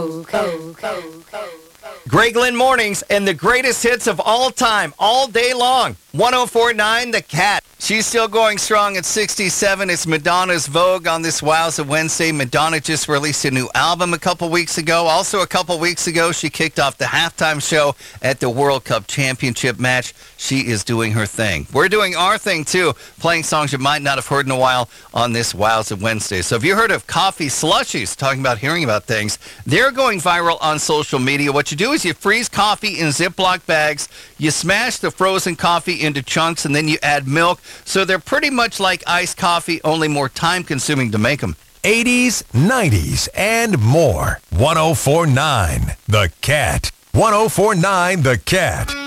Greg Lynn Mornings and the greatest hits of all time, all day long. 104.9 The Cat. She's still going strong at 67. It's Madonna's Vogue on this Wowza Wednesday. Madonna just released a new album a couple weeks ago. Also a couple weeks ago, she kicked off the halftime show at the World Cup Championship match. She is doing her thing. We're doing our thing, too, playing songs you might not have heard in a while on this Wowza Wednesday. So have you heard of coffee slushies? Talking about hearing about things. They're going viral on social media. What you do is you freeze coffee in Ziploc bags. You smash the frozen coffee into chunks, and then you add milk. So they're pretty much like iced coffee, only more time-consuming to make them. 80s, 90s, and more. 104.9 The Cat. 104.9 The Cat.